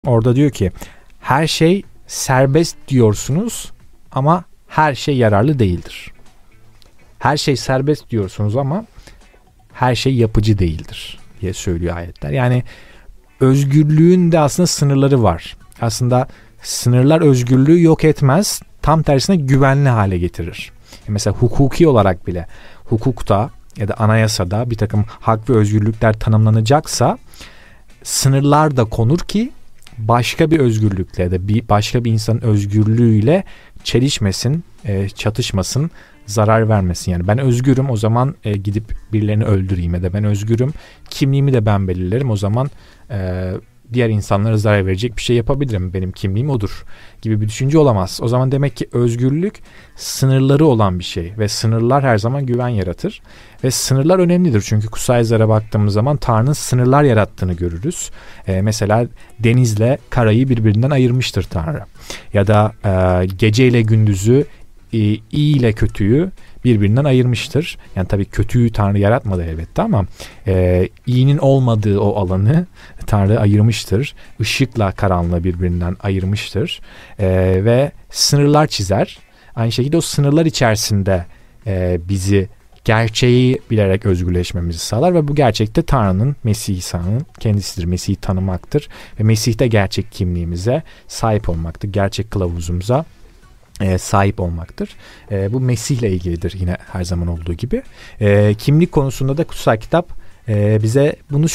Orada diyor ki her şey serbest diyorsunuz ama her şey yararlı değildir. Her şey serbest diyorsunuz ama her şey yapıcı değildir diye söylüyor ayetler. Yani özgürlüğün de aslında sınırları var. Aslında sınırlar özgürlüğü yok etmez. Tam tersine güvenli hale getirir. Mesela hukuki olarak bile hukukta ya da anayasada bir takım hak ve özgürlükler tanımlanacaksa sınırlar da konur ki başka bir özgürlükle ya da başka bir insanın özgürlüğüyle çelişmesin, çatışmasın, zarar vermesin. Yani ben özgürüm, o zaman gidip birilerini öldüreyim ya da ben özgürüm, kimliğimi de ben belirlerim, o zaman diğer insanlara zarar verecek bir şey yapabilirim. Benim kimliğim odur gibi bir düşünce olamaz. O zaman demek ki özgürlük sınırları olan bir şey ve sınırlar her zaman güven yaratır. Ve sınırlar önemlidir çünkü kutsal yazılara baktığımız zaman Tanrı'nın sınırlar yarattığını görürüz. Mesela denizle karayı birbirinden ayırmıştır Tanrı. Ya da gece ile gündüzü, iyi ile kötüyü birbirinden ayırmıştır. Yani tabii kötüyü Tanrı yaratmadı elbette ama iyinin olmadığı o alanı Tanrı ayırmıştır. Işıkla karanlığı birbirinden ayırmıştır. Ve sınırlar çizer. Aynı şekilde o sınırlar içerisinde bizi gerçeği bilerek özgürleşmemizi sağlar ve bu gerçekte Tanrı'nın, Mesih İsa'nın kendisidir. Mesih'i tanımaktır ve Mesih'te gerçek kimliğimize sahip olmaktır. Gerçek kılavuzumuza sahip olmaktır. Bu Mesih'le ilgilidir yine her zaman olduğu gibi. Kimlik konusunda da kutsal kitap bize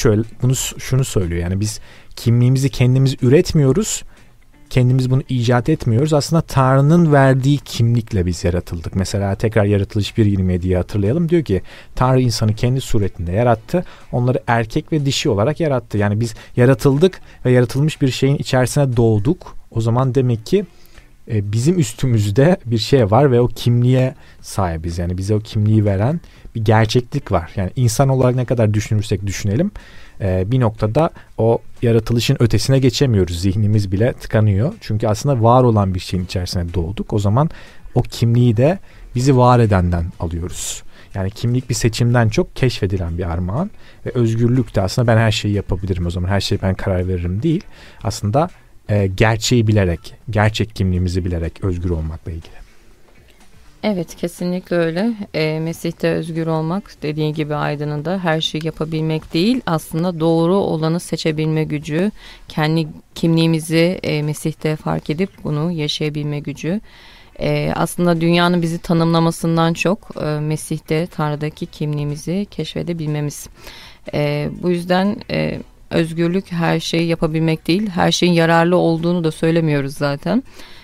şunu söylüyor. Yani biz kimliğimizi kendimiz üretmiyoruz. Kendimiz bunu icat etmiyoruz. Aslında Tanrı'nın verdiği kimlikle biz yaratıldık. Mesela tekrar Yaratılış 1.27'yi hatırlayalım. Diyor ki Tanrı insanı kendi suretinde yarattı. Onları erkek ve dişi olarak yarattı. Yani biz yaratıldık ve yaratılmış bir şeyin içerisine doğduk. O zaman demek ki bizim üstümüzde bir şey var ve o kimliğe sahibiz. Yani bize o kimliği veren bir gerçeklik var. Yani insan olarak ne kadar düşünürsek düşünelim bir noktada o yaratılışın ötesine geçemiyoruz. Zihnimiz bile tıkanıyor. Çünkü aslında var olan bir şeyin içerisine doğduk. O zaman o kimliği de bizi var edenden alıyoruz. Yani kimlik bir seçimden çok keşfedilen bir armağan ve özgürlük de aslında ben her şeyi yapabilirim, o zaman her şeye ben karar veririm değil. Aslında gerçeği bilerek, gerçek kimliğimizi bilerek özgür olmakla ilgili. Evet, kesinlikle öyle. Mesih'te özgür olmak, dediğin gibi Aydın'ın da, her şeyi yapabilmek değil, aslında doğru olanı seçebilme gücü, kendi kimliğimizi Mesih'te fark edip bunu yaşayabilme gücü. Aslında dünyanın bizi tanımlamasından çok Mesih'te, Tanrı'daki kimliğimizi keşfedebilmemiz. Bu yüzden özgürlük her şeyi yapabilmek değil, her şeyin yararlı olduğunu da söylemiyoruz zaten.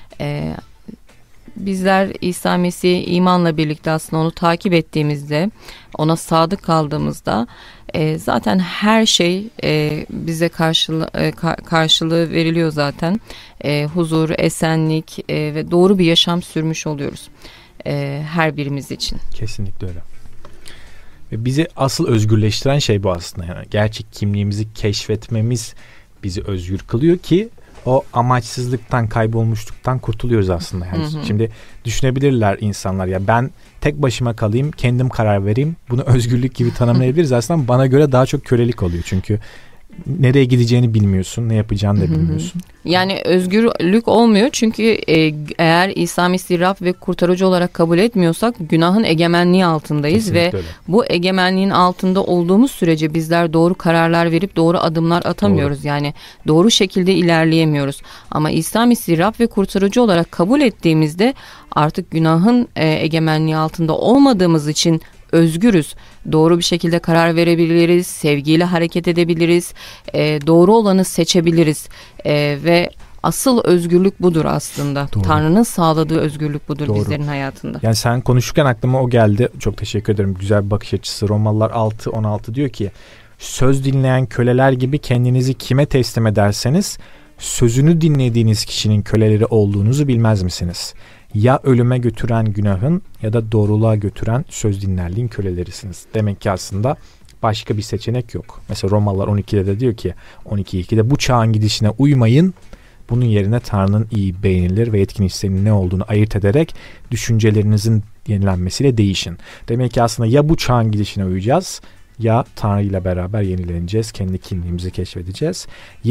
Bizler İsa Mesih'e imanla birlikte aslında onu takip ettiğimizde, ona sadık kaldığımızda zaten her şey bize karşılığı veriliyor zaten. Huzur, esenlik ve doğru bir yaşam sürmüş oluyoruz her birimiz için. Kesinlikle öyle. Ve bizi asıl özgürleştiren şey bu aslında. Yani gerçek kimliğimizi keşfetmemiz bizi özgür kılıyor ki o amaçsızlıktan, kaybolmuşluktan kurtuluyoruz aslında. Yani şimdi düşünebilirler insanlar, ya ben tek başıma kalayım, kendim karar vereyim. Bunu özgürlük gibi tanımlayabiliriz. Aslında bana göre daha çok kölelik oluyor. Çünkü nereye gideceğini bilmiyorsun, ne yapacağını da bilmiyorsun. Yani özgürlük olmuyor çünkü eğer İsa Mesih Rab ve kurtarıcı olarak kabul etmiyorsak günahın egemenliği altındayız. Kesinlikle ve öyle. Bu egemenliğin altında olduğumuz sürece bizler doğru kararlar verip doğru adımlar atamıyoruz. Doğru. Yani doğru şekilde ilerleyemiyoruz. Ama İsa Mesih Rab ve kurtarıcı olarak kabul ettiğimizde artık günahın egemenliği altında olmadığımız için özgürüz. Doğru bir şekilde karar verebiliriz, sevgiyle hareket edebiliriz, doğru olanı seçebiliriz ve asıl özgürlük budur aslında. Doğru. Tanrı'nın sağladığı özgürlük budur. Doğru. Bizlerin hayatında. Yani sen konuşurken aklıma o geldi. Çok teşekkür ederim. Güzel bir bakış açısı. Romalılar 6:16 diyor ki, söz dinleyen köleler gibi kendinizi kime teslim ederseniz sözünü dinlediğiniz kişinin köleleri olduğunuzu bilmez misiniz? Ya ölüme götüren günahın ya da doğruluğa götüren söz dinlerliğin kölelerисiniz. Demek ki aslında başka bir seçenek yok. Mesela Romalılar 12'de de diyor ki, 12:2'de bu çağın gidişine uymayın. Bunun yerine Tanrı'nın iyi, beğenilir ve etkin hislerinin ne olduğunu ayırt ederek düşüncelerinizin yenilenmesiyle değişin. Demek ki aslında ya bu çağın gidişine uyacağız, ya Tanrı ile beraber yenileneceğiz, kendi kimliğimizi keşfedeceğiz. Ya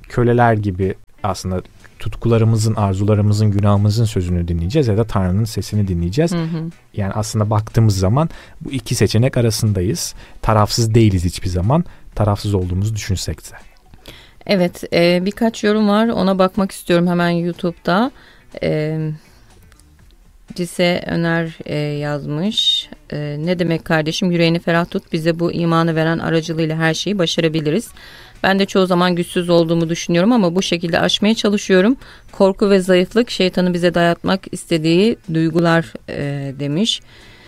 köleler gibi aslında tutkularımızın, arzularımızın, günahımızın sözünü dinleyeceğiz ya da Tanrı'nın sesini dinleyeceğiz. Yani aslında baktığımız zaman bu iki seçenek arasındayız. Tarafsız değiliz hiçbir zaman. Tarafsız olduğumuzu düşünsek de. Evet, birkaç yorum var. Ona bakmak istiyorum hemen YouTube'da. Cise Öner yazmış. Ne demek kardeşim, yüreğini ferah tut, bize bu imanı veren aracılığıyla her şeyi başarabiliriz. Ben de çoğu zaman güçsüz olduğumu düşünüyorum ama bu şekilde aşmaya çalışıyorum. Korku ve zayıflık şeytanı bize dayatmak istediği duygular demiş.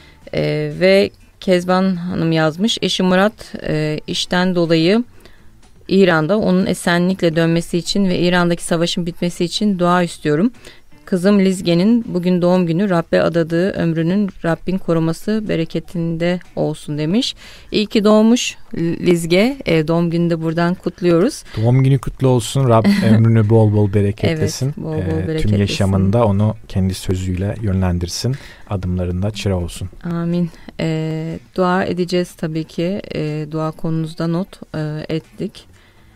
Ve Kezban Hanım yazmış. Eşim Murat işten dolayı İran'da, onun esenlikle dönmesi için ve İran'daki savaşın bitmesi için dua istiyorum. Kızım Lizge'nin bugün doğum günü, Rabbe adadığı ömrünün Rabbin koruması bereketinde olsun demiş. İyi ki doğmuş Lizge. Doğum gününü de buradan kutluyoruz. Doğum günü kutlu olsun. Rab ömrünü bol bol bereketlesin. Evet, bol bol bereketlesin. Tüm yaşamında onu kendi sözüyle yönlendirsin. Adımlarında çıra olsun. Amin. Dua edeceğiz tabii ki. Dua konunuzda not ettik.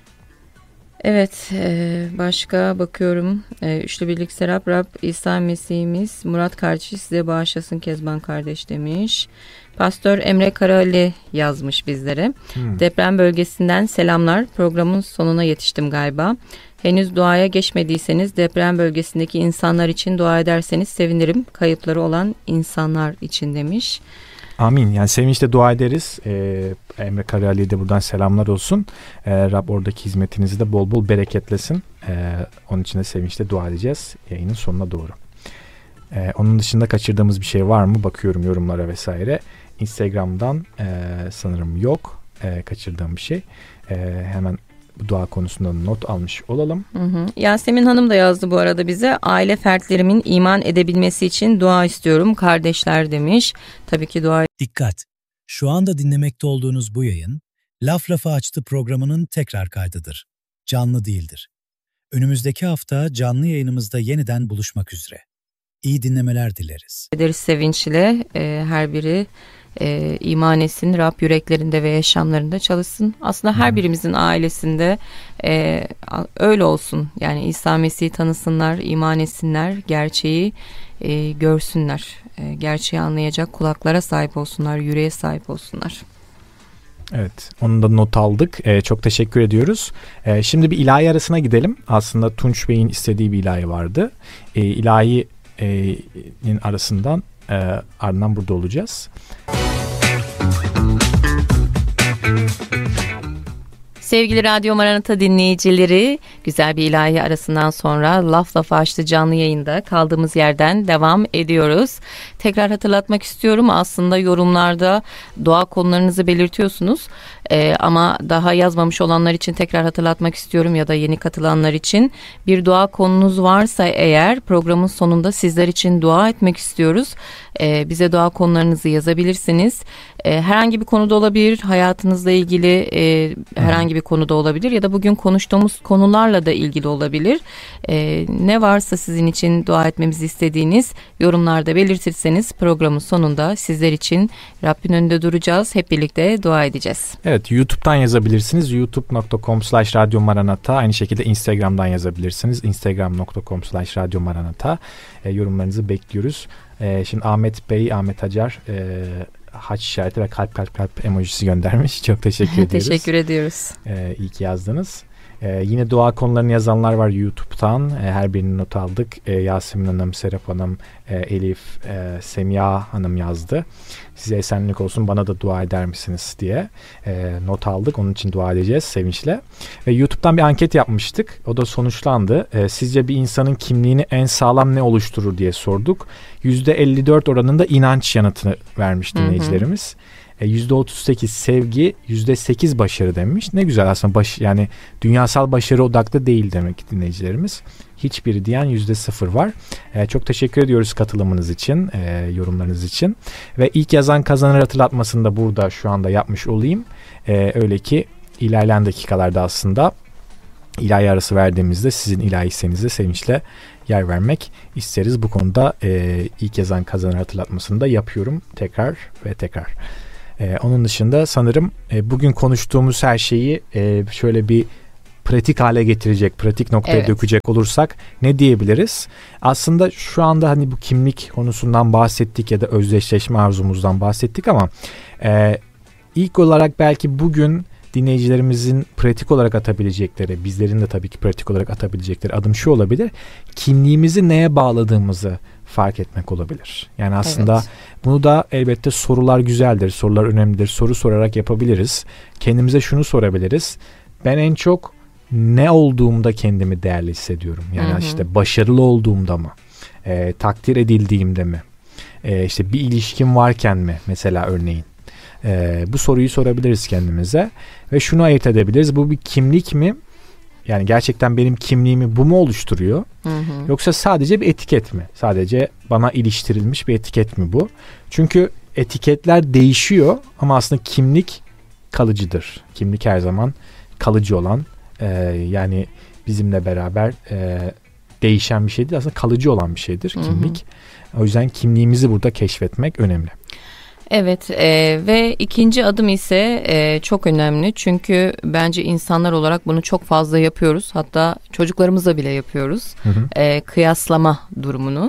Evet, başka bakıyorum. Üçlü Birlik Serap, Rab İsa Mesih'imiz Murat kardeşi size bağışlasın Kezban kardeş demiş. Pastör Emre Karali yazmış bizlere. Deprem bölgesinden selamlar. Programın sonuna yetiştim galiba. Henüz duaya geçmediyseniz deprem bölgesindeki insanlar için dua ederseniz sevinirim. Kayıpları olan insanlar için demiş. Amin. Yani sevinçle dua ederiz. Emre Karali'ye de buradan selamlar olsun. Rab oradaki hizmetinizi de bol bol bereketlesin. Onun için de sevinçle dua edeceğiz yayının sonuna doğru. Onun dışında kaçırdığımız bir şey var mı? Bakıyorum yorumlara vesaire. Instagram'dan sanırım yok kaçırdığım bir şey. Hemen bu dua konusunda not almış olalım. Yasemin Hanım da yazdı bu arada bize. Aile fertlerimin iman edebilmesi için dua istiyorum kardeşler demiş. Tabii ki dua. Dikkat! Şu anda dinlemekte olduğunuz bu yayın, Laf Lafı Açtı programının tekrar kaydıdır. Canlı değildir. Önümüzdeki hafta canlı yayınımızda yeniden buluşmak üzere. İyi dinlemeler dileriz. Ederiz sevinçle. Her biri iman etsin, Rab yüreklerinde ve yaşamlarında çalışsın. Aslında her birimizin ailesinde öyle olsun. Yani İsa Mesih'i tanısınlar, iman etsinler, gerçeği görsünler. Gerçeği anlayacak kulaklara sahip olsunlar, yüreğe sahip olsunlar. Evet, onu da not aldık. Çok teşekkür ediyoruz. Şimdi bir ilahi arasına gidelim. Aslında Tunç Bey'in istediği bir ilahi vardı. İlahi'nin arasından ardından burada olacağız. Sevgili Radyo Maranata dinleyicileri, güzel bir ilahi arasından sonra Laf Lafı Açtı canlı yayında kaldığımız yerden devam ediyoruz. Tekrar hatırlatmak istiyorum, aslında yorumlarda dua konularınızı belirtiyorsunuz ama daha yazmamış olanlar için tekrar hatırlatmak istiyorum ya da yeni katılanlar için. Bir dua konunuz varsa eğer programın sonunda sizler için dua etmek istiyoruz. Bize dua konularınızı yazabilirsiniz. Herhangi bir konuda olabilir, hayatınızla ilgili herhangi bir konuda olabilir ya da bugün konuştuğumuz konularla da ilgili olabilir. Ne varsa sizin için dua etmemizi istediğiniz yorumlarda belirtirseniz programın sonunda sizler için Rabbin önünde duracağız. Hep birlikte dua edeceğiz. Evet, YouTube'dan yazabilirsiniz. youtube.com/radyomaranata. Aynı şekilde Instagram'dan yazabilirsiniz. instagram.com/radyomaranata. Yorumlarınızı bekliyoruz. Şimdi Ahmet Acar haç işareti ve kalp emojisi göndermiş. Çok teşekkür ediyoruz. Teşekkür ediyoruz. İyi ki yazdınız. Yine dua konularını yazanlar var YouTube'dan. Her birini not aldık. Yasemin Hanım, Serap Hanım, Elif, Semiha Hanım yazdı. Size esenlik olsun, bana da dua eder misiniz diye not aldık. Onun için dua edeceğiz sevinçle. Ve YouTube'dan bir anket yapmıştık. O da sonuçlandı. Sizce bir insanın kimliğini en sağlam ne oluşturur diye sorduk. %54 oranında inanç yanıtını vermiş dinleyicilerimiz. %38 sevgi, %8 başarı demiş. Ne güzel aslında, yani dünyasal başarı odaklı değil demek dinleyicilerimiz. Hiçbiri diyen %0 var. Çok teşekkür ediyoruz katılımınız için, yorumlarınız için. Ve ilk yazan kazanır hatırlatmasını da burada şu anda yapmış olayım. Öyle ki ilerleyen dakikalarda aslında ilahi arası verdiğimizde sizin ilahi hissenize sevinçle yer vermek isteriz. Bu konuda ilk yazan kazanır hatırlatmasını da yapıyorum tekrar ve tekrar. Onun dışında sanırım bugün konuştuğumuz her şeyi şöyle bir pratik hale getirecek, pratik noktaya dökecek olursak ne diyebiliriz? Aslında şu anda hani bu kimlik konusundan bahsettik ya da özdeşleşme arzumuzdan bahsettik ama ilk olarak belki bugün dinleyicilerimizin pratik olarak atabilecekleri, bizlerin de tabii ki pratik olarak atabilecekleri adım şu olabilir. Kimliğimizi neye bağladığımızı fark etmek olabilir. Yani aslında bunu da elbette sorular güzeldir, sorular önemlidir. Soru sorarak yapabiliriz. Kendimize şunu sorabiliriz. Ben en çok ne olduğumda kendimi değerli hissediyorum? Yani işte başarılı olduğumda mı? Takdir edildiğimde mi? İşte bir ilişkim varken mi mesela örneğin? Bu soruyu sorabiliriz kendimize ve şunu ayırt edebiliriz. Bu bir kimlik mi? Yani gerçekten benim kimliğimi bu mu oluşturuyor? Yoksa sadece bir etiket mi? Sadece bana iliştirilmiş bir etiket mi bu? Çünkü etiketler değişiyor ama aslında kimlik kalıcıdır. Kimlik her zaman kalıcı olan, yani bizimle beraber değişen bir şey değil, aslında kalıcı olan bir şeydir kimlik. O yüzden kimliğimizi burada keşfetmek önemli. Evet ve ikinci adım ise çok önemli çünkü bence insanlar olarak bunu çok fazla yapıyoruz, hatta çocuklarımızla bile yapıyoruz. Kıyaslama durumunu.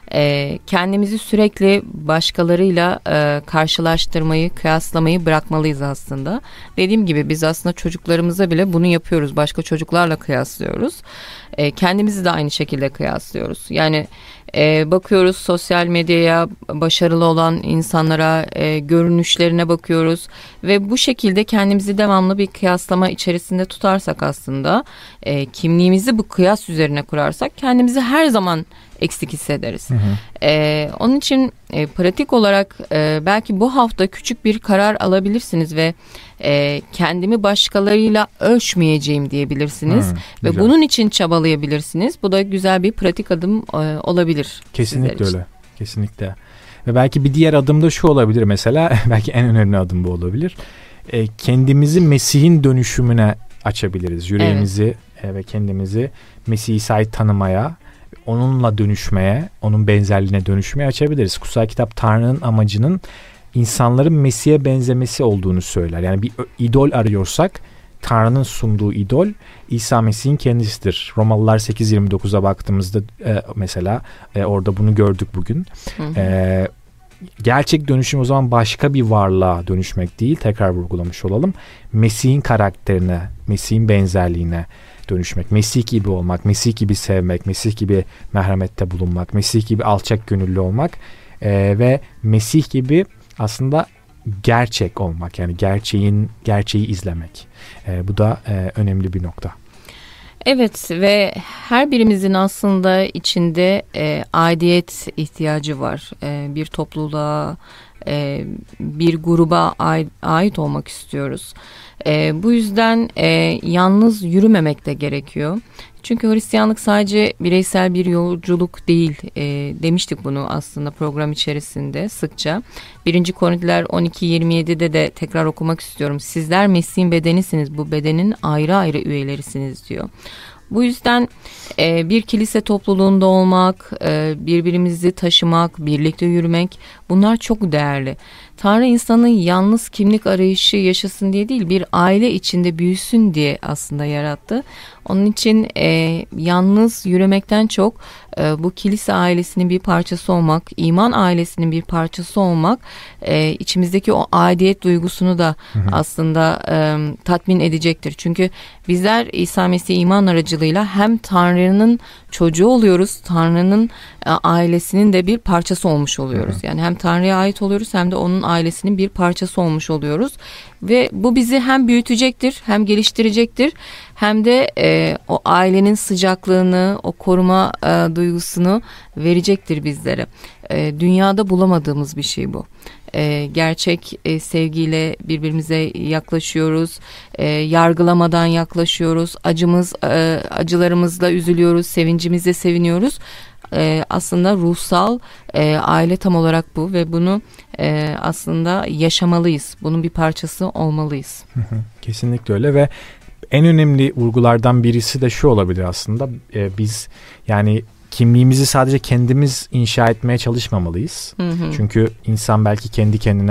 Kendimizi sürekli başkalarıyla karşılaştırmayı, kıyaslamayı bırakmalıyız aslında. Dediğim gibi biz aslında çocuklarımıza bile bunu yapıyoruz. Başka çocuklarla kıyaslıyoruz. Kendimizi de aynı şekilde kıyaslıyoruz. Yani bakıyoruz sosyal medyaya, başarılı olan insanlara, görünüşlerine bakıyoruz ve bu şekilde kendimizi devamlı bir kıyaslama içerisinde tutarsak aslında kimliğimizi bu kıyas üzerine kurarsak kendimizi her zaman eksik hissederiz. Onun için pratik olarak belki bu hafta küçük bir karar alabilirsiniz ve kendimi başkalarıyla ölçmeyeceğim diyebilirsiniz ve bunun için çabalayabilirsiniz. Bu da güzel bir pratik adım olabilir. Kesinlikle öyle. Kesinlikle. Ve belki bir diğer adım da şu olabilir mesela, belki en önemli adım bu olabilir. Kendimizi Mesih'in dönüşümüne açabiliriz. Yüreğimizi ve kendimizi Mesih İsa'yı tanımaya, onunla dönüşmeye, onun benzerliğine dönüşmeye açabiliriz. Kutsal kitap Tanrı'nın amacının insanların Mesih'e benzemesi olduğunu söyler. Yani bir idol arıyorsak Tanrı'nın sunduğu idol İsa Mesih'in kendisidir. Romalılar 8:29'a baktığımızda mesela orada bunu gördük bugün. Gerçek dönüşüm o zaman başka bir varlığa dönüşmek değil, tekrar vurgulamış olalım. Mesih'in karakterine, Mesih'in benzerliğine dönüşmek, Mesih gibi olmak, Mesih gibi sevmek, Mesih gibi merhamette bulunmak, Mesih gibi alçak gönüllü olmak ve Mesih gibi aslında gerçek olmak, yani gerçeği izlemek. Bu da önemli bir nokta. Evet ve her birimizin aslında içinde aidiyet ihtiyacı var. Bir topluluğa, bir gruba ait olmak istiyoruz. Bu yüzden yalnız yürümemek de gerekiyor. Çünkü Hristiyanlık sadece bireysel bir yolculuk değil, demiştik bunu aslında program içerisinde sıkça. 1. Korintiler 12:27'de de tekrar okumak istiyorum. Sizler Mesih'in bedenisiniz, bu bedenin ayrı ayrı üyelerisiniz diyor. Bu yüzden bir kilise topluluğunda olmak, birbirimizi taşımak, birlikte yürümek, bunlar çok değerli. Tanrı insanın yalnız kimlik arayışı yaşasın diye değil, bir aile içinde büyüsün diye aslında yarattı. Onun için yalnız yürümekten çok bu kilise ailesinin bir parçası olmak, iman ailesinin bir parçası olmak içimizdeki o aidiyet duygusunu da aslında tatmin edecektir. Çünkü bizler İsa Mesih iman aracılığıyla hem Tanrı'nın çocuğu oluyoruz, Tanrı'nın ailesinin de bir parçası olmuş oluyoruz. Yani hem Tanrı'ya ait oluyoruz hem de onun ailesinin bir parçası olmuş oluyoruz. Ve bu bizi hem büyütecektir, hem geliştirecektir, hem de o ailenin sıcaklığını, o koruma duygusunu verecektir bizlere. Dünyada bulamadığımız bir şey bu. Gerçek sevgiyle birbirimize yaklaşıyoruz, yargılamadan yaklaşıyoruz, acılarımızla üzülüyoruz, sevincimizle seviniyoruz. Aslında ruhsal aile tam olarak bu ve bunu aslında yaşamalıyız. Bunun bir parçası olmalıyız. Kesinlikle öyle ve en önemli vurgulardan birisi de şu olabilir aslında. Biz yani kimliğimizi sadece kendimiz inşa etmeye çalışmamalıyız. Çünkü insan belki kendi kendine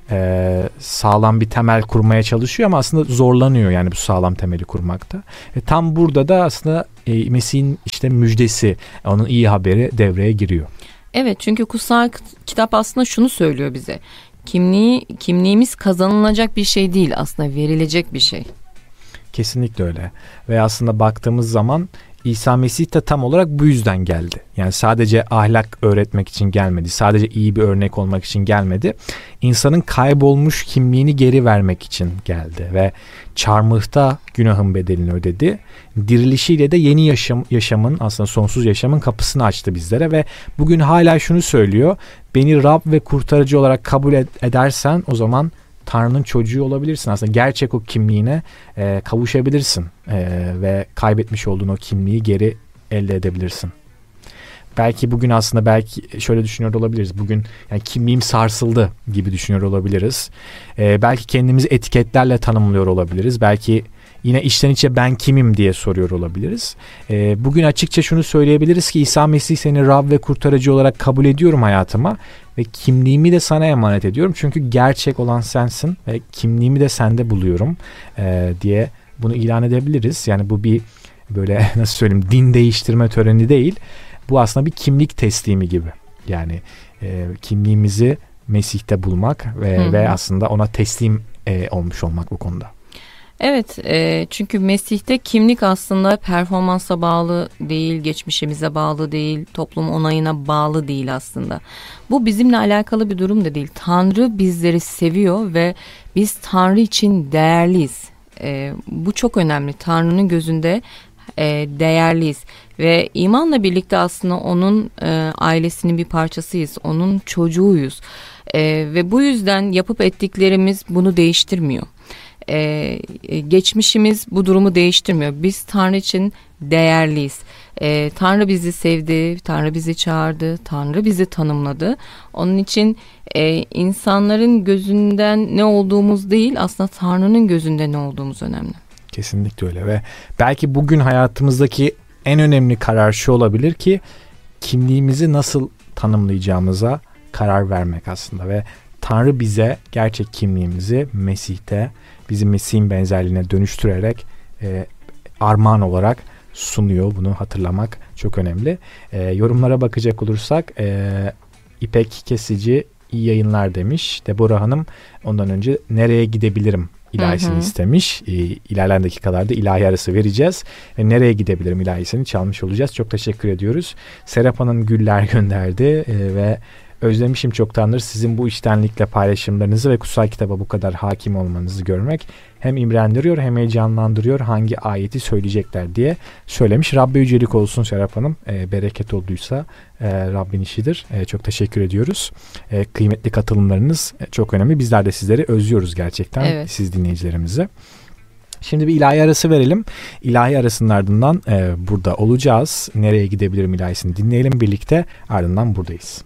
sağlam bir temel kurmaya çalışıyor ama aslında zorlanıyor yani bu sağlam temeli kurmakta. Tam burada da aslında Mesih'in işte müjdesi, onun iyi haberi devreye giriyor. Evet, çünkü kutsal kitap aslında şunu söylüyor bize. Kimliğimiz kazanılacak bir şey değil, aslında verilecek bir şey. Kesinlikle öyle. Ve aslında baktığımız zaman İsa Mesih de tam olarak bu yüzden geldi. Yani sadece ahlak öğretmek için gelmedi. Sadece iyi bir örnek olmak için gelmedi. İnsanın kaybolmuş kimliğini geri vermek için geldi. Ve çarmıhta günahın bedelini ödedi. Dirilişiyle de yeni yaşamın, aslında sonsuz yaşamın kapısını açtı bizlere. Ve bugün hala şunu söylüyor. Beni Rab ve kurtarıcı olarak kabul edersen o zaman Tanrı'nın çocuğu olabilirsin. Aslında gerçek o kimliğine kavuşabilirsin ve kaybetmiş olduğun o kimliği geri elde edebilirsin. Belki bugün aslında belki şöyle düşünüyor olabiliriz. Bugün yani kimliğim sarsıldı gibi düşünüyor olabiliriz. Belki kendimizi etiketlerle tanımlıyor olabiliriz. Belki yine içten içe ben kimim diye soruyor olabiliriz. Bugün açıkça şunu söyleyebiliriz ki İsa Mesih seni Rab ve kurtarıcı olarak kabul ediyorum hayatıma ve kimliğimi de sana emanet ediyorum. Çünkü gerçek olan sensin ve kimliğimi de sende buluyorum diye bunu ilan edebiliriz. Yani bu bir böyle nasıl söyleyeyim din değiştirme töreni değil. Bu aslında bir kimlik teslimi gibi. Yani kimliğimizi Mesih'te bulmak ve aslında ona teslim olmuş olmak bu konuda. Evet, çünkü Mesih'te kimlik aslında performansa bağlı değil, geçmişimize bağlı değil, toplum onayına bağlı değil aslında. Bu bizimle alakalı bir durum da değil. Tanrı bizleri seviyor ve biz Tanrı için değerliyiz. Bu çok önemli. Tanrı'nın gözünde değerliyiz ve imanla birlikte aslında onun ailesinin bir parçasıyız, onun çocuğuyuz ve bu yüzden yapıp ettiklerimiz bunu değiştirmiyor. Geçmişimiz bu durumu değiştirmiyor. Biz Tanrı için değerliyiz. Tanrı bizi sevdi, Tanrı bizi çağırdı, Tanrı bizi tanımladı. Onun için insanların gözünden ne olduğumuz değil, aslında Tanrı'nın gözünde ne olduğumuz önemli. Kesinlikle öyle ve belki bugün hayatımızdaki en önemli karar şu olabilir ki kimliğimizi nasıl tanımlayacağımıza karar vermek aslında ve Tanrı bize gerçek kimliğimizi Mesih'te bizi Mesih'in benzerliğine dönüştürerek armağan olarak sunuyor. Bunu hatırlamak çok önemli. Yorumlara bakacak olursak İpek Kesici iyi yayınlar demiş. Deborah Hanım ondan önce nereye gidebilirim ilahisini istemiş. İlerleyen dakikalarda ilahi arası vereceğiz. Nereye gidebilirim ilahisini çalmış olacağız. Çok teşekkür ediyoruz. Serap Hanım güller gönderdi ve özlemişim çoktandır sizin bu içtenlikle paylaşımlarınızı ve kutsal kitaba bu kadar hakim olmanızı görmek hem imrendiriyor hem heyecanlandırıyor hangi ayeti söyleyecekler diye söylemiş. Rabbe yücelik olsun Serap Hanım. Bereket olduysa Rabbin işidir. Çok teşekkür ediyoruz. Kıymetli katılımlarınız çok önemli. Bizler de sizleri özlüyoruz gerçekten. Evet. Siz dinleyicilerimizi. Şimdi bir ilahi arası verelim. İlahi arasının ardından burada olacağız. Nereye gidebilirim ilahisini dinleyelim birlikte. Ardından buradayız.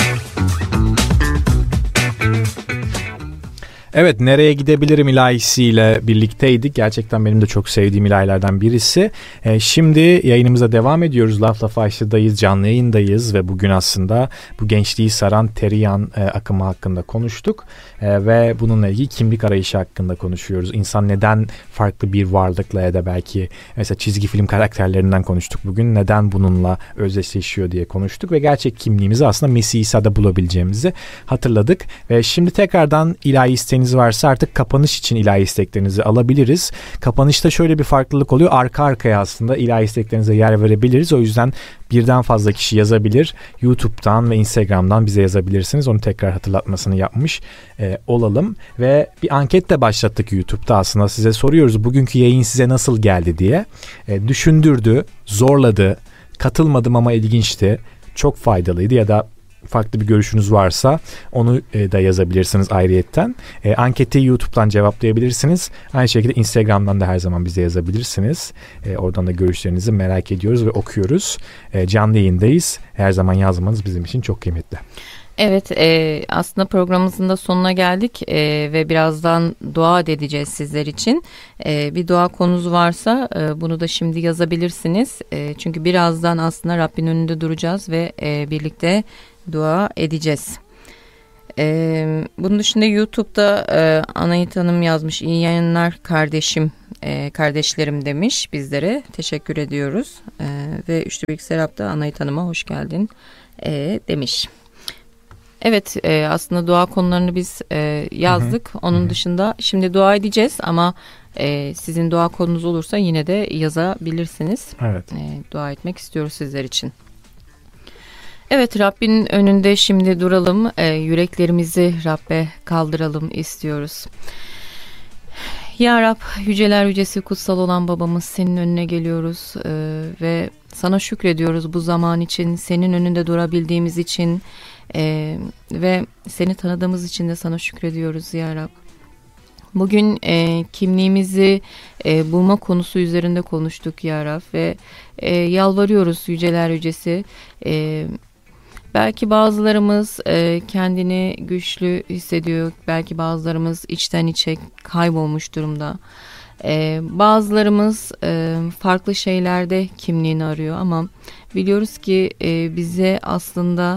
Evet, nereye gidebilirim ilahisiyle birlikteydik. Gerçekten benim de çok sevdiğim ilahilerden birisi. Şimdi yayınımıza devam ediyoruz. Laf Lafa Açtı'dayız, canlı yayındayız ve bugün aslında bu gençliği saran Teriyan akımı hakkında konuştuk. Ve bununla ilgili kimlik arayışı hakkında konuşuyoruz. İnsan neden farklı bir varlıkla ya da belki mesela çizgi film karakterlerinden konuştuk bugün. Neden bununla özdeşleşiyor diye konuştuk ve gerçek kimliğimizi aslında Mesih İsa'da bulabileceğimizi hatırladık. Ve şimdi tekrardan ilahi isteğiniz varsa artık kapanış için ilahi isteklerinizi alabiliriz. Kapanışta şöyle bir farklılık oluyor. Arka arkaya aslında ilahi isteklerinize yer verebiliriz. O yüzden birden fazla kişi yazabilir. YouTube'dan ve Instagram'dan bize yazabilirsiniz. Onu tekrar hatırlatmasını yapmış olalım. Ve bir anket de başlattık YouTube'da aslında. Size soruyoruz bugünkü yayın size nasıl geldi diye. Düşündürdü, zorladı, katılmadım ama ilginçti, çok faydalıydı ya da farklı bir görüşünüz varsa onu da yazabilirsiniz ayrıyetten. Anketi YouTube'dan cevaplayabilirsiniz. Aynı şekilde Instagram'dan da her zaman bize yazabilirsiniz. Oradan da görüşlerinizi merak ediyoruz ve okuyoruz. Canlı yayındayız. Her zaman yazmanız bizim için çok kıymetli. Evet, aslında programımızın da sonuna geldik ve birazdan dua edeceğiz sizler için. Bir dua konunuz varsa bunu da şimdi yazabilirsiniz. Çünkü birazdan aslında Rabbin önünde duracağız ve birlikte dua edeceğiz. Bunun dışında YouTube'da Anahit Hanım yazmış. İyi yayınlar kardeşim, kardeşlerim demiş bizlere. Teşekkür ediyoruz. Ve Üçlü Bilgisayar Hub'da Anahit Hanım'a hoş geldin demiş. Evet, aslında dua konularını biz yazdık. Onun dışında şimdi dua edeceğiz ama sizin dua konunuz olursa yine de yazabilirsiniz. Evet. Dua etmek istiyoruz sizler için. Evet, Rabbin önünde şimdi duralım. Yüreklerimizi Rabbe kaldıralım istiyoruz. Ya Rab, yüceler yücesi kutsal olan babamız, senin önüne geliyoruz ve sana şükrediyoruz bu zaman için, senin önünde durabildiğimiz için ve seni tanıdığımız için de sana şükrediyoruz ya Rab. Bugün kimliğimizi bulma konusu üzerinde konuştuk ya Rab ve yalvarıyoruz yüceler yücesi. Belki bazılarımız kendini güçlü hissediyor, belki bazılarımız içten içe kaybolmuş durumda. Bazılarımız farklı şeylerde kimliğini arıyor ama biliyoruz ki bize aslında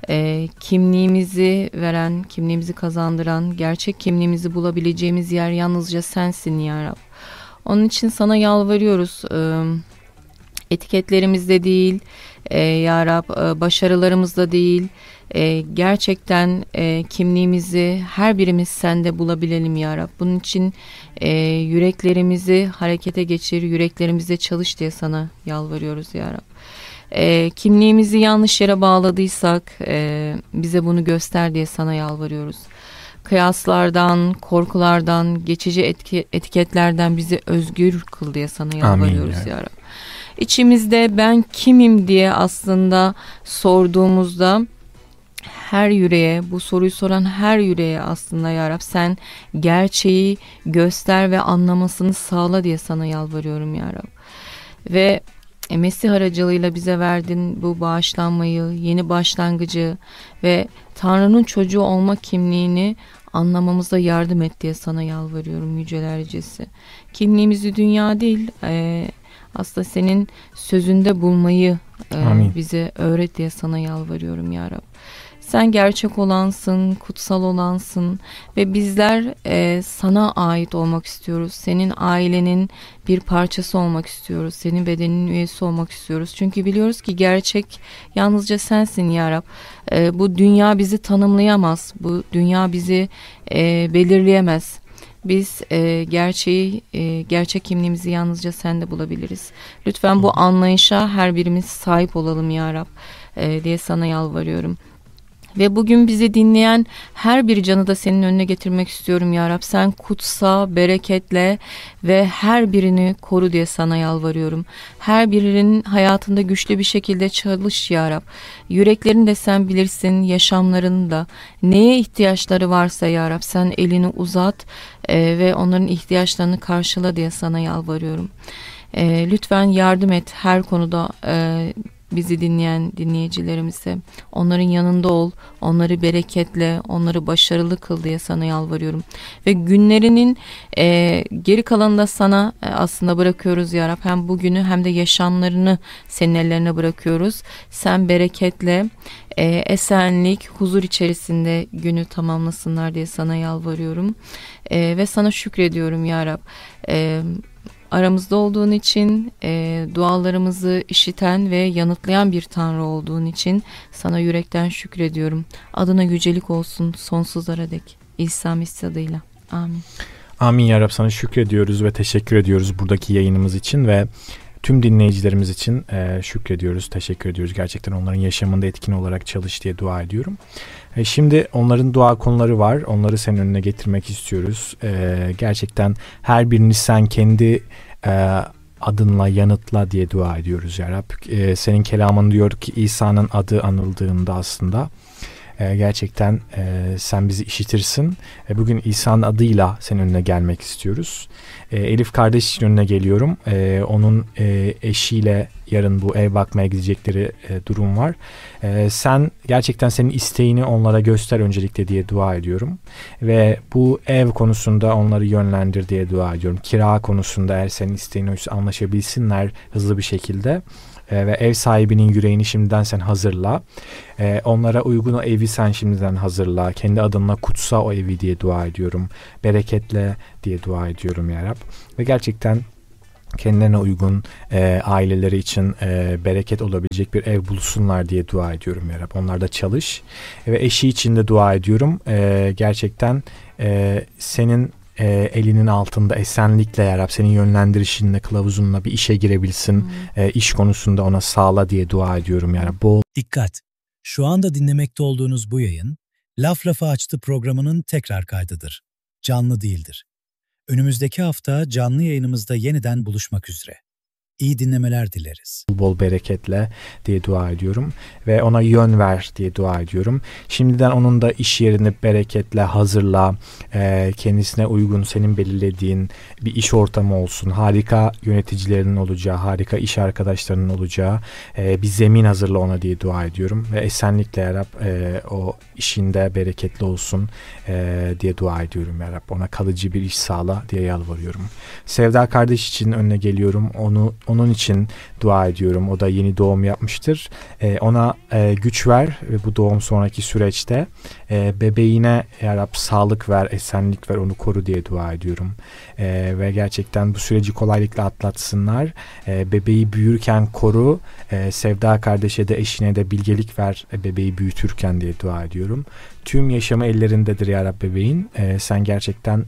kimliğimizi veren, kimliğimizi kazandıran, gerçek kimliğimizi bulabileceğimiz yer yalnızca sensin ya Rab. Onun için sana yalvarıyoruz. Etiketlerimizde değil, ya Rab, başarılarımızda değil, gerçekten kimliğimizi her birimiz sende bulabilelim ya Rab. Bunun için yüreklerimizi harekete geçir, yüreklerimizde çalış diye sana yalvarıyoruz ya Rab. Kimliğimizi yanlış yere bağladıysak bize bunu göster diye sana yalvarıyoruz. Kıyaslardan, korkulardan, geçici etiketlerden bizi özgür kıl diye sana yalvarıyoruz ya Rab. İçimizde ben kimim diye aslında sorduğumuzda her yüreğe, bu soruyu soran her yüreğe aslında ya Rab sen gerçeği göster ve anlamasını sağla diye sana yalvarıyorum ya Rab. Ve Mesih aracılığıyla bize verdin bu bağışlanmayı, yeni başlangıcı ve Tanrı'nın çocuğu olma kimliğini anlamamıza yardım et diye sana yalvarıyorum yüceler yücesi. Kimliğimizi dünya değil, aslında senin sözünde bulmayı bize öğret diye sana yalvarıyorum ya Rab. Sen gerçek olansın, kutsal olansın ve bizler sana ait olmak istiyoruz. Senin ailenin bir parçası olmak istiyoruz. Senin bedeninin üyesi olmak istiyoruz. Çünkü biliyoruz ki gerçek yalnızca sensin ya Rab. Bu dünya bizi tanımlayamaz. Bu dünya bizi belirleyemez. Biz gerçek kimliğimizi yalnızca sende bulabiliriz. Lütfen bu anlayışa her birimiz sahip olalım ya Rab diye sana yalvarıyorum. Ve bugün bizi dinleyen her bir canı da senin önüne getirmek istiyorum ya Rab. Sen kutsa, bereketle ve her birini koru diye sana yalvarıyorum. Her birinin hayatında güçlü bir şekilde çalış ya Rab. Yüreklerini de sen bilirsin, yaşamlarını da. Neye ihtiyaçları varsa ya Rab sen elini uzat ve onların ihtiyaçlarını karşıla diye sana yalvarıyorum. Lütfen yardım et her konuda bizi dinleyen dinleyicilerimize. Onların yanında ol, onları bereketle, onları başarılı kıl diye sana yalvarıyorum. Ve günlerinin geri kalanını da sana aslında bırakıyoruz ya Rab. Hem bugünü hem de yaşamlarını senin ellerine bırakıyoruz. Sen bereketle, esenlik, huzur içerisinde günü tamamlasınlar diye sana yalvarıyorum. Ve sana şükrediyorum ya Rab. Aramızda olduğun için, dualarımızı işiten ve yanıtlayan bir Tanrı olduğun için sana yürekten şükrediyorum. Adına yücelik olsun sonsuzlara dek. İsa Mesih adıyla. Amin. Amin ya Rab, sana şükrediyoruz ve teşekkür ediyoruz buradaki yayınımız için ve tüm dinleyicilerimiz için şükrediyoruz, teşekkür ediyoruz. Gerçekten onların yaşamında etkin olarak çalış diye dua ediyorum. Şimdi onların dua konuları var. Onları senin önüne getirmek istiyoruz. Gerçekten her birini sen kendi adınla yanıtla diye dua ediyoruz ya Rab. Senin kelamın diyor ki İsa'nın adı anıldığında aslında gerçekten sen bizi işitirsin. Bugün İsa'nın adıyla senin önüne gelmek istiyoruz. Elif kardeş için önüne geliyorum. Onun eşiyle yarın bu ev bakmaya gidecekleri durum var. Sen gerçekten senin isteğini onlara göster öncelikle diye dua ediyorum. Ve bu ev konusunda onları yönlendir diye dua ediyorum. Kira konusunda eğer senin isteğin oysa anlaşabilsinler hızlı bir şekilde. ve ev sahibinin yüreğini şimdiden sen hazırla. Onlara uygun o evi sen şimdiden hazırla. Kendi adına kutsa o evi diye dua ediyorum. Bereketle diye dua ediyorum ya Rab. Ve gerçekten kendilerine uygun aileleri için bereket olabilecek bir ev bulsunlar diye dua ediyorum ya Rab. Onlar da çalış. Ve eşi için de dua ediyorum. Gerçekten senin elinin altında esenlikle ya Rab, senin yönlendirişinle, kılavuzunla bir işe girebilsin. İş konusunda ona sağla diye dua ediyorum ya Rab. Dikkat! Şu anda dinlemekte olduğunuz bu yayın, Laf Lafı Açtı programının tekrar kaydıdır. Canlı değildir. Önümüzdeki hafta canlı yayınımızda yeniden buluşmak üzere. İyi dinlemeler dileriz. Bol bereketle diye dua ediyorum ve ona yön ver diye dua ediyorum. Şimdiden onun da iş yerini bereketle hazırla, kendisine uygun senin belirlediğin bir iş ortamı olsun. Harika yöneticilerinin olacağı, harika iş arkadaşlarının olacağı bir zemin hazırla ona diye dua ediyorum. Ve esenlikle ya Rab o işinde bereketli olsun diye dua ediyorum ya Rab. Ona kalıcı bir iş sağla diye yalvarıyorum. Sevda kardeş için önüne geliyorum. Onun için dua ediyorum. O da yeni doğum yapmıştır. Ona güç ver ve bu doğum sonraki süreçte bebeğine ya Rab sağlık ver, esenlik ver, onu koru diye dua ediyorum. Ve gerçekten bu süreci kolaylıkla atlatsınlar. Bebeği büyürken koru. Sevda kardeşe de eşine de bilgelik ver bebeği büyütürken diye dua ediyorum. Tüm yaşamı ellerindedir ya Rab bebeğin. Sen gerçekten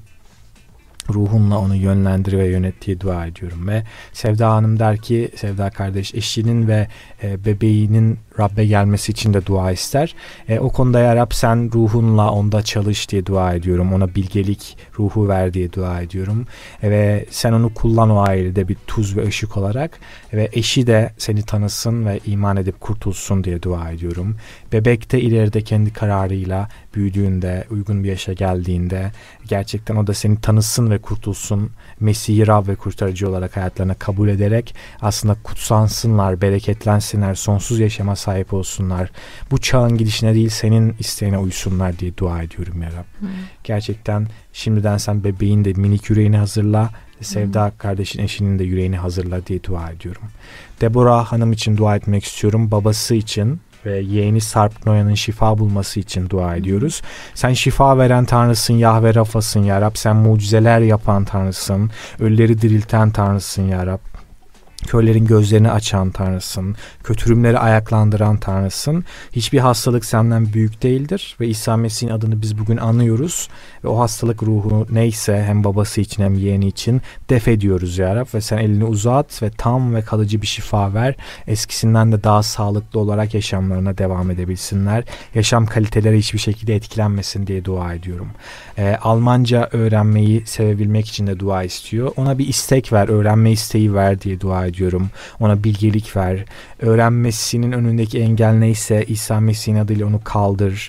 ruhunla onu yönlendir ve yönet diye dua ediyorum. Ve Sevda Hanım der ki, Sevda kardeş eşinin ve bebeğinin Rabbe gelmesi için de dua ister. O konuda ya Rab sen ruhunla onda çalış diye dua ediyorum. Ona bilgelik ruhu ver diye dua ediyorum. Ve sen onu kullan o ailede bir tuz ve ışık olarak. Ve eşi de seni tanısın ve iman edip kurtulsun diye dua ediyorum. Bebek de ileride kendi kararıyla büyüdüğünde, uygun bir yaşa geldiğinde gerçekten o da seni tanısın ve kurtulsun. Mesih'i Rab ve kurtarıcı olarak hayatlarına kabul ederek aslında kutsansınlar, bereketlensinler, sonsuz yaşama sahip olsunlar. Bu çağın gidişine değil senin isteğine uysunlar diye dua ediyorum ya Rab. Gerçekten şimdiden sen bebeğin de minik yüreğini hazırla. Sevda kardeşin eşinin de yüreğini hazırla diye dua ediyorum. Deborah Hanım için dua etmek istiyorum. Babası için ve yeğeni Sarp Noyan'ın şifa bulması için dua ediyoruz. Sen şifa veren Tanrısın, Yahve Rafa'sın ya Rab. Sen mucizeler yapan Tanrısın. Ölüleri dirilten Tanrısın ya Rab. Körlerin gözlerini açan Tanrısın. Kötürümleri ayaklandıran Tanrısın. Hiçbir hastalık senden büyük değildir. Ve İsa Mesih'in adını biz bugün anıyoruz. Ve o hastalık ruhunu neyse hem babası için hem yeğeni için def ediyoruz ya Rab. Ve sen elini uzat ve tam ve kalıcı bir şifa ver. Eskisinden de daha sağlıklı olarak yaşamlarına devam edebilsinler. Yaşam kaliteleri hiçbir şekilde etkilenmesin diye dua ediyorum. Almanca öğrenmeyi sevebilmek için de dua istiyor. Ona bir istek ver, öğrenme isteği ver diye dua ediyorum. Ona bilgelik ver. Öğrenmesinin önündeki engel neyse İsa Mesih'in adıyla onu kaldır.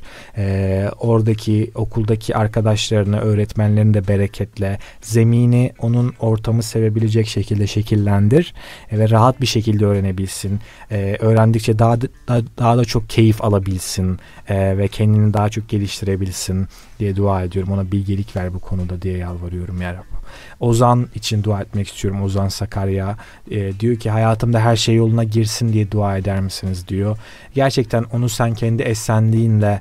Oradaki okuldaki arkadaşlarını, öğretmenlerini de bereketle. Zemini onun ortamı sevebilecek şekilde şekillendir. Ve rahat bir şekilde öğrenebilsin. Öğrendikçe daha da çok keyif alabilsin. Ve kendini daha çok geliştirebilsin diye dua ediyorum. Ona bilgelik ver bu konuda diye yalvarıyorum ya Rab. Ozan için dua etmek istiyorum. Ozan Sakarya diyor ki hayatımda her şey yoluna girsin diye dua eder misiniz diyor. Gerçekten onu sen kendi esenliğinle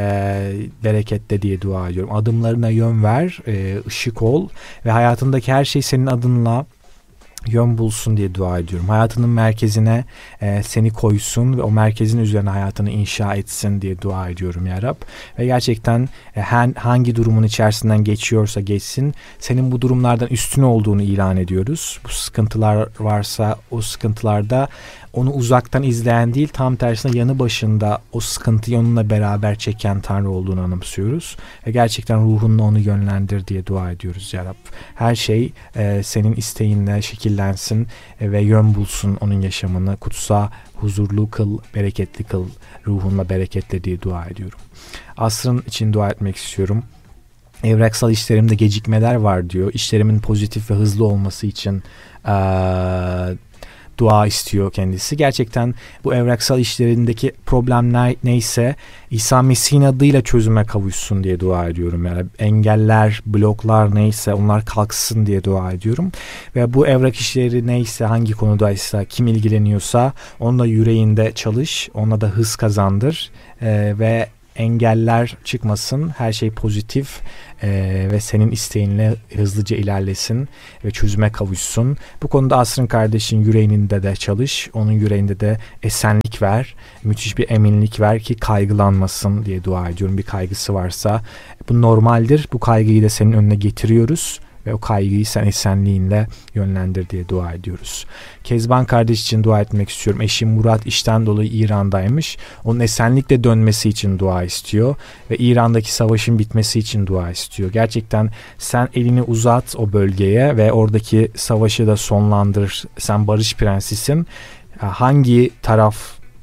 bereketle diye dua ediyorum. Adımlarına yön ver, ışık ol ve hayatındaki her şey senin adınla yön bulsun diye dua ediyorum. Hayatının merkezine seni koysun ve o merkezin üzerine hayatını inşa etsin diye dua ediyorum ya Rab. Ve gerçekten hangi durumun içerisinden geçiyorsa geçsin, senin bu durumlardan üstün olduğunu ilan ediyoruz. Bu sıkıntılar varsa o sıkıntılarda onu uzaktan izleyen değil, tam tersine yanı başında o sıkıntıyı onunla beraber çeken Tanrı olduğunu anımsıyoruz. Ve gerçekten ruhunla onu yönlendir diye dua ediyoruz ya Rab. Her şey senin isteğinle şekillensin ve yön bulsun onun yaşamını. Kutsa, huzurlu kıl, bereketli kıl, ruhunla bereketle diye dua ediyorum. Asrın için dua etmek istiyorum. Evraksal işlerimde gecikmeler var diyor. İşlerimin pozitif ve hızlı olması için dua istiyor kendisi. Gerçekten bu evraksal işlerindeki problemler neyse İsa Mesih'in adıyla çözüme kavuşsun diye dua ediyorum. Yani engeller, bloklar neyse onlar kalksın diye dua ediyorum. Ve bu evrak işleri neyse, hangi konudaysa, kim ilgileniyorsa onunla yüreğinde çalış, ona da hız kazandır ve engeller çıkmasın, her şey pozitif ve senin isteğinle hızlıca ilerlesin ve çözüme kavuşsun. Bu konuda Asrın kardeşin yüreğinde de çalış, onun yüreğinde de esenlik ver, müthiş bir eminlik ver ki kaygılanmasın diye dua ediyorum. Bir kaygısı varsa bu normaldir, bu kaygıyı da senin önüne getiriyoruz ve o kaygıyı sen esenliğinle yönlendir diye dua ediyoruz. Kezban kardeş için dua etmek istiyorum. Eşim Murat işten dolayı İran'daymış. Onun esenlikle dönmesi için dua istiyor ve İran'daki savaşın bitmesi için dua istiyor. Gerçekten sen elini uzat o bölgeye ve oradaki savaşı da sonlandır. Sen barış prensisin. Hangi taraf,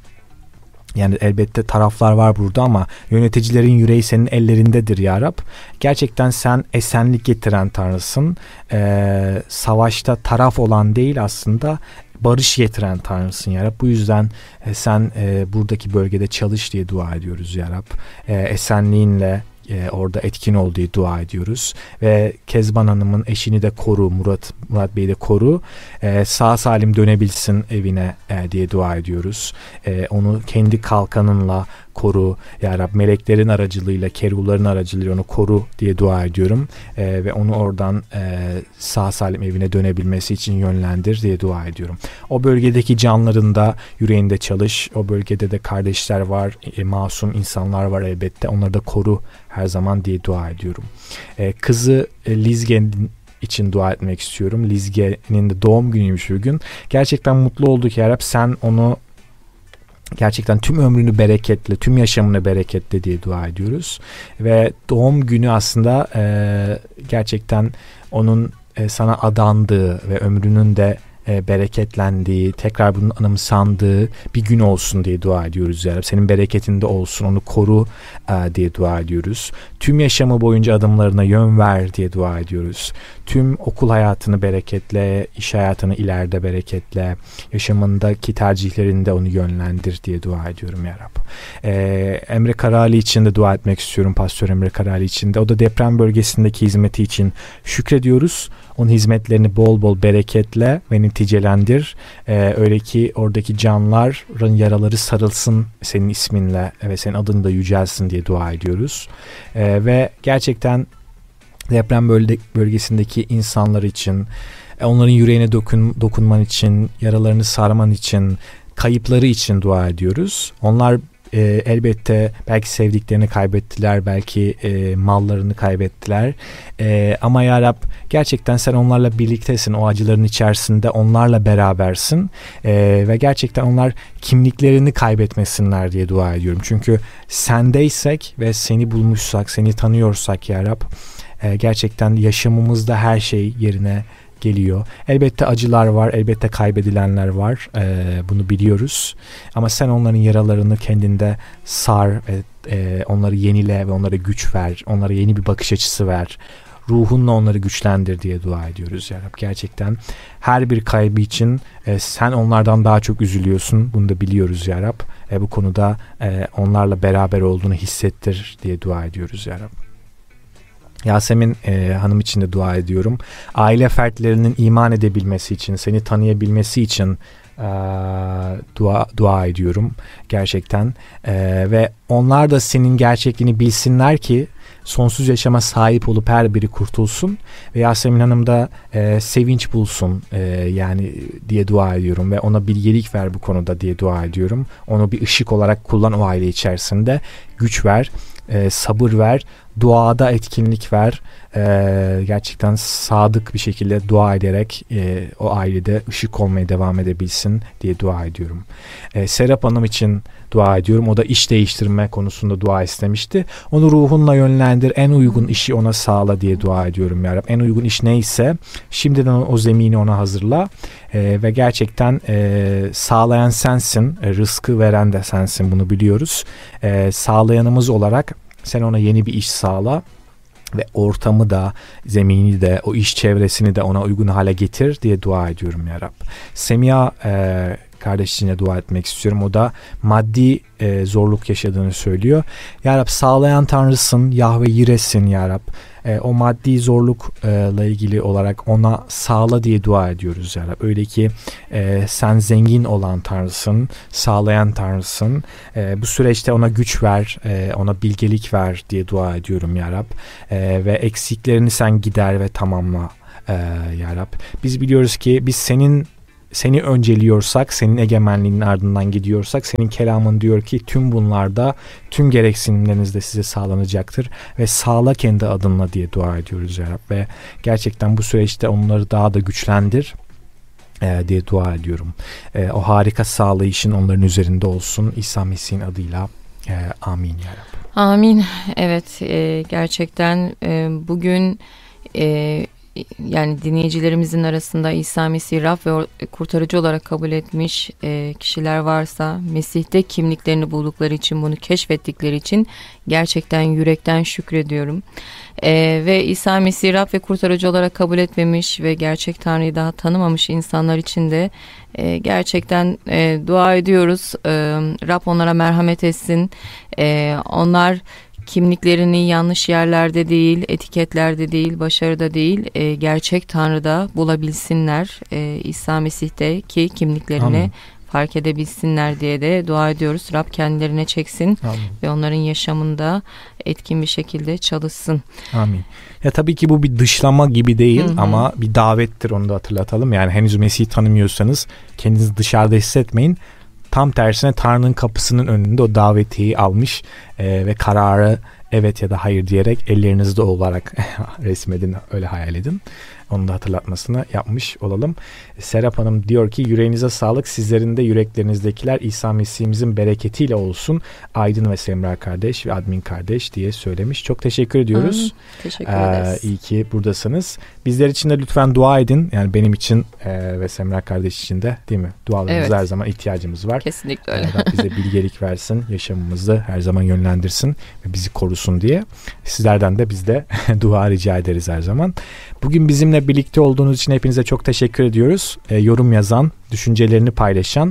yani elbette taraflar var burada ama yöneticilerin yüreği senin ellerindedir ya Rab. Gerçekten sen esenlik getiren Tanrısın. Savaşta taraf olan değil, aslında barış getiren Tanrısın ya Rab. Bu yüzden sen buradaki bölgede çalış diye dua ediyoruz ya Rab. Esenliğinle orada etkin ol diye dua ediyoruz. Ve Kezban Hanım'ın eşini de koru, Murat Bey'i de koru. Sağ salim dönebilsin evine diye dua ediyoruz. Onu kendi kalkanınla koru ya Rab, meleklerin aracılığıyla, keruvların aracılığıyla onu koru diye dua ediyorum. Ve onu oradan sağ salim evine dönebilmesi için yönlendir diye dua ediyorum. O bölgedeki canların da yüreğinde çalış. O bölgede de kardeşler var, masum insanlar var elbette. Onları da koru her zaman diye dua ediyorum. Kızı Lizge'nin için dua etmek istiyorum. Lizge'nin de doğum günüymüş bugün. Gerçekten mutlu olduk ya Rab. Sen onu gerçekten tüm ömrünü bereketle, tüm yaşamını bereketle diye dua ediyoruz. Ve doğum günü aslında gerçekten onun sana adandığı ve ömrünün de bereketlendiği, tekrar bunun anımsandığı bir gün olsun diye dua ediyoruz ya Rab. Senin bereketinde olsun, onu koru diye dua ediyoruz. Tüm yaşamı boyunca adımlarına yön ver diye dua ediyoruz. Tüm okul hayatını bereketle, iş hayatını ileride bereketle, yaşamındaki tercihlerinde onu yönlendir diye dua ediyorum ya Rab. Emre Karali için de dua etmek istiyorum. Pastör Emre Karali için de. O da deprem bölgesindeki hizmeti için şükrediyoruz. Onun hizmetlerini bol bol bereketle ve neticelendir. Öyle ki oradaki canların yaraları sarılsın senin isminle ve senin adın da yücelsin diye dua ediyoruz. Ve gerçekten deprem bölgesindeki insanlar için, onların yüreğine dokunman için, yaralarını sarman için, kayıpları için dua ediyoruz. Onlar elbette belki sevdiklerini kaybettiler, belki mallarını kaybettiler. Ama ya Rab, gerçekten sen onlarla birliktesin, o acıların içerisinde onlarla berabersin. Ve gerçekten onlar kimliklerini kaybetmesinler diye dua ediyorum. Çünkü sendeysek ve seni bulmuşsak, seni tanıyorsak ya Rab, gerçekten yaşamımızda her şey yerine geliyor. Elbette acılar var, elbette kaybedilenler var. Bunu biliyoruz. Ama sen onların yaralarını kendinde sar ve onları yenile ve onlara güç ver. Onlara yeni bir bakış açısı ver. Ruhunla onları güçlendir diye dua ediyoruz ya Rab. Gerçekten her bir kaybı için sen onlardan daha çok üzülüyorsun. Bunu da biliyoruz ya Rab. Bu konuda onlarla beraber olduğunu hissettir diye dua ediyoruz ya Rab. Yasemin Hanım için de dua ediyorum. Aile fertlerinin iman edebilmesi için, seni tanıyabilmesi için dua ediyorum gerçekten. Ve onlar da senin gerçekliğini bilsinler ki sonsuz yaşama sahip olup her biri kurtulsun. Ve Yasemin Hanım da sevinç bulsun yani diye dua ediyorum. Ve ona bilgelik ver bu konuda diye dua ediyorum. Onu bir ışık olarak kullan o aile içerisinde. Güç ver, sabır ver, duada etkinlik ver. Gerçekten sadık bir şekilde dua ederek o ailede ışık olmaya devam edebilsin diye dua ediyorum. Serap Hanım için dua ediyorum. O da iş değiştirme konusunda dua istemişti. Onu ruhunla yönlendir, en uygun işi ona sağla diye dua ediyorum ya Rab. En uygun iş neyse şimdiden o zemini ona hazırla. Ve gerçekten sağlayan sensin, rızkı veren de sensin, bunu biliyoruz. Sağlayanımız olarak sen ona yeni bir iş sağla ve ortamı da, zemini de, o iş çevresini de ona uygun hale getir diye dua ediyorum ya Rab. Semiha kardeş için de dua etmek istiyorum. O da maddi zorluk yaşadığını söylüyor. Ya Rab, sağlayan Tanrısın, Yahve Yire'sin ya Rab. O maddi zorlukla ilgili olarak ona sağla diye dua ediyoruz ya Rab. Öyle ki sen zengin olan Tanrısın, sağlayan Tanrısın. Bu süreçte ona güç ver, ona bilgelik ver diye dua ediyorum ya Rab. Ve eksiklerini sen gider ve tamamla ya Rab. Biz biliyoruz ki biz seni önceliyorsak, senin egemenliğinin ardından gidiyorsak, senin kelamın diyor ki tüm bunlarda, tüm gereksinimleriniz de size sağlanacaktır ve sağla kendi adınla diye dua ediyoruz ya Rab. Ve gerçekten bu süreçte onları daha da güçlendir diye dua ediyorum. O harika sağlayışın onların üzerinde olsun. İsa Mesih'in adıyla amin ya Rab. Amin. Evet, gerçekten bugün yani dinleyicilerimizin arasında İsa Mesih Rab ve kurtarıcı olarak kabul etmiş kişiler varsa, Mesih'te kimliklerini buldukları için, bunu keşfettikleri için gerçekten yürekten şükrediyorum. Ve İsa Mesih Rab ve kurtarıcı olarak kabul etmemiş ve gerçek Tanrı'yı daha tanımamış insanlar için de gerçekten dua ediyoruz. Rab onlara merhamet etsin. Onlar kimliklerini yanlış yerlerde değil, etiketlerde değil, başarıda değil, gerçek Tanrı'da bulabilsinler. İsa Mesih'teki kimliklerini Amin. fark edebilsinler diye de dua ediyoruz. Rab kendilerine çeksin. Amin. Ve onların yaşamında etkin bir şekilde çalışsın. Amin. Ya tabii ki bu bir dışlama gibi değil, Hı hı. ama bir davettir, onu da hatırlatalım. Yani henüz Mesih'i tanımıyorsanız kendinizi dışarıda hissetmeyin. Tam tersine Tanrı'nın kapısının önünde o davetiyi almış ve kararı evet ya da hayır diyerek ellerinizde olarak resmedin, öyle hayal edin. Onu da hatırlatmasını yapmış olalım. Serap Hanım diyor ki yüreğinize sağlık, sizlerin de yüreklerinizdekiler İsa Mesih'imizin bereketiyle olsun. Aydın ve Semra kardeş ve Admin kardeş diye söylemiş. Çok teşekkür ediyoruz. Teşekkür ederiz. İyi ki buradasınız. Bizler için de lütfen dua edin. Yani benim için ve Semra kardeş için de, değil mi? Dualarınıza Evet. her zaman ihtiyacımız var. Kesinlikle öyle. Rab bize bilgelik versin, yaşamımızı her zaman yönlendirsin ve bizi korusun diye. Sizlerden de biz de dua rica ederiz her zaman. Bugün bizimle birlikte olduğunuz için hepinize çok teşekkür ediyoruz. Yorum yazan, düşüncelerini paylaşan,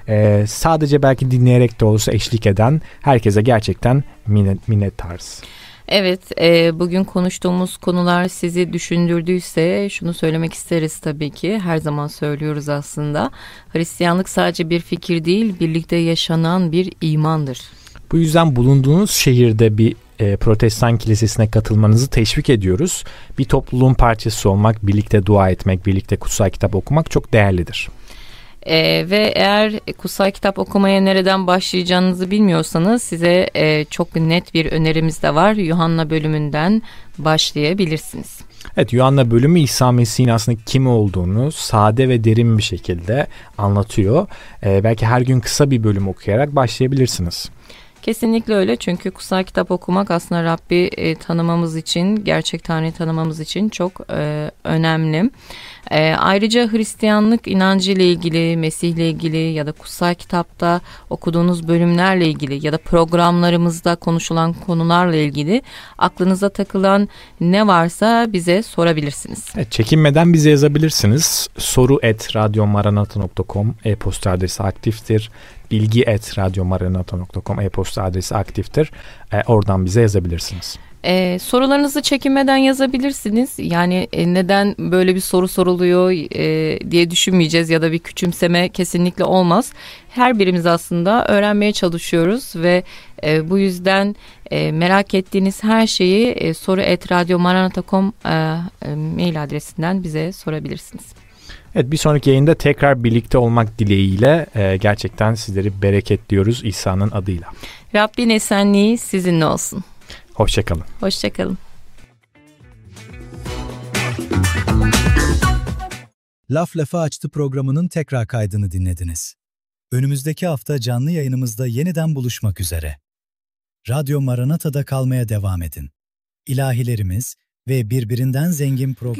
sadece belki dinleyerek de olsa eşlik eden herkese gerçekten minnettarız. Evet, bugün konuştuğumuz konular sizi düşündürdüyse şunu söylemek isteriz tabii ki. Her zaman söylüyoruz aslında. Hristiyanlık sadece bir fikir değil, birlikte yaşanan bir imandır. Bu yüzden bulunduğunuz şehirde bir Protestan kilisesine katılmanızı teşvik ediyoruz. Bir topluluğun parçası olmak, birlikte dua etmek, birlikte kutsal kitap okumak çok değerlidir. Ve eğer kutsal kitap okumaya nereden başlayacağınızı bilmiyorsanız size çok net bir önerimiz de var. Yuhanna bölümünden başlayabilirsiniz. Evet, Yuhanna bölümü İsa Mesih'in aslında kim olduğunu sade ve derin bir şekilde anlatıyor. Belki her gün kısa bir bölüm okuyarak başlayabilirsiniz. Kesinlikle öyle, çünkü kutsal kitap okumak aslında Rabbi tanımamız için, gerçek Tanrı'yı tanımamız için çok önemli. Ayrıca Hristiyanlık inancı ile ilgili, Mesih ile ilgili ya da kutsal kitapta okuduğunuz bölümlerle ilgili ya da programlarımızda konuşulan konularla ilgili aklınıza takılan ne varsa bize sorabilirsiniz. Evet, çekinmeden bize yazabilirsiniz. soru@radyomaranata.com e-posta adresi aktiftir. bilgi@radyomaranata.com e-posta adresi aktiftir. Oradan bize yazabilirsiniz. Sorularınızı çekinmeden yazabilirsiniz. Yani neden böyle bir soru soruluyor diye düşünmeyeceğiz ya da bir küçümseme kesinlikle olmaz. Her birimiz aslında öğrenmeye çalışıyoruz ve bu yüzden merak ettiğiniz her şeyi soru@radyomaranata.com mail adresinden bize sorabilirsiniz. Evet, bir sonraki yayında tekrar birlikte olmak dileğiyle gerçekten sizleri bereketliyoruz İsa'nın adıyla. Rabbin esenliği sizinle olsun. Hoşçakalın. Hoşçakalın. Laf Lafı Açtı programının tekrar kaydını dinlediniz. Önümüzdeki hafta canlı yayınımızda yeniden buluşmak üzere. Radyo Maranata'da kalmaya devam edin. İlahilerimiz ve birbirinden zengin program